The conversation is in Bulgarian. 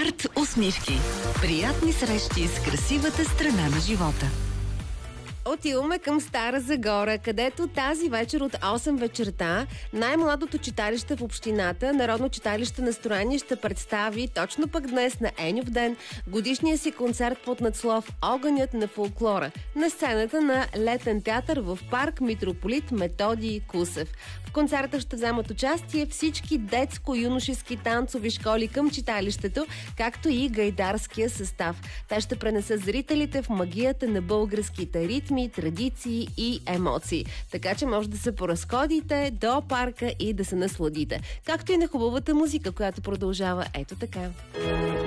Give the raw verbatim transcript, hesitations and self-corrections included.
Старт усмивки. Приятни срещи с красивата страна на живота. Отиваме към Стара Загора, където тази вечер от осем вечерта най-младото читалище в общината, Народно читалище Настроение, ще представи точно пък днес на Еньов ден годишния си концерт под надслов "Огънят на фолклора" на сцената на Летен театър в парк Митрополит Методий Кусев. В концерта ще вземат участие всички детско-юношески танцови школи към читалището, както и гайдарския състав. Те ще пренесат зрителите в магията на българските ритми, традиции и емоции. Така че може да се поразходите до парка и да се насладите. Както и на хубавата музика, която продължава ето така.